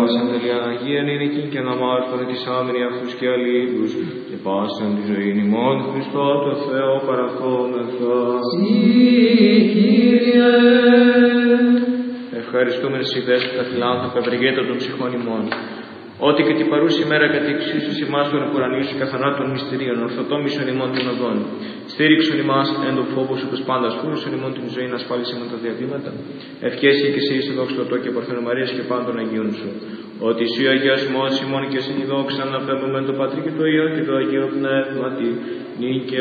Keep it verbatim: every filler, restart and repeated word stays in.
πάσαν τελειάν Αγία νυνικήν και αναμάρτων ετισάμενοι αυτούς και αλλήλους και πάσαν τη ζωή ημών Χριστό το Θεό παραθόμεθα. Συ, Κύριε. Ευχαριστούμε εσύ δέσποτα φιλάνθρωπε ευλογέτα των ψυχών ημών. Ότι και την παρούση μέρα κατ' εξίσωση ημάς των επουρανίου σου καθαρά των μυστηρίων, ορθοτόμησον ημών των οδών. Στήριξον ημάς εν το φόβο σου πως πάντα φούρουσον ημών την ζωή να ασφάλισε με τα διαβήματα. Ευχέσαι και εσύ είσαι δόξα το και παρθένο Μαρίας και πάντων Αγίων σου. Ότι εσύ ο Αγίας μόνος ημών και εσύ η δόξα να πέμπουμε το Πατρί και το Υιό και το Αγίο Πνεύματι. Νίκαια